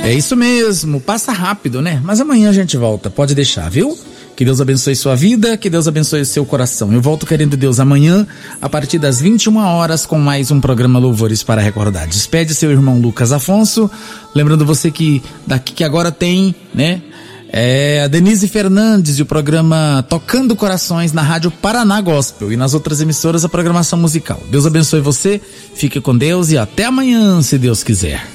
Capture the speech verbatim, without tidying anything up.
É isso mesmo, passa rápido, né? Mas amanhã a gente volta, pode deixar, viu? Que Deus abençoe sua vida, que Deus abençoe o seu coração. Eu volto, querendo Deus, amanhã, a partir das vinte e uma horas, com mais um programa Louvores para Recordar. Despede seu irmão Lucas Afonso, lembrando você que daqui que agora tem, né? É a Denise Fernandes e o programa Tocando Corações na Rádio Paraná Gospel e nas outras emissoras a programação musical. Deus abençoe você, fique com Deus e até amanhã, se Deus quiser.